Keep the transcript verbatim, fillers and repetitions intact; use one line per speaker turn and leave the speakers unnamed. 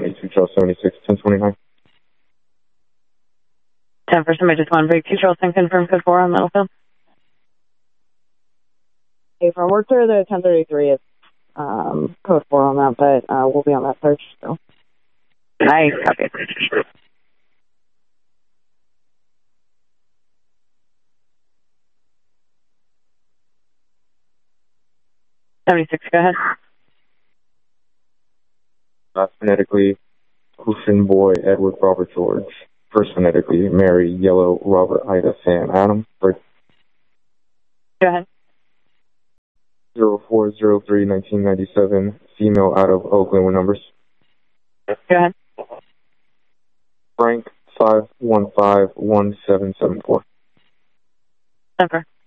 seventy-two, Charles seventy-six, ten twenty-nine.
ten for somebody just one, break two, Charleston, confirm code four on Littlefield.
Okay, from work to the ten thirty-three, it's um, code four on that, but uh, we'll be on that search still.
Nice, copy. seventy-six, go ahead.
Last phonetically, Ocean Boy, Edward, Robert, George. First phonetically, Mary, Yellow, Robert, Ida, Sam, Adam. Break.
Go ahead.
zero four zero three, nineteen ninety-seven, female out of Oakland with numbers.
Go ahead.
Frank, five one five, one seven seven four.
Number.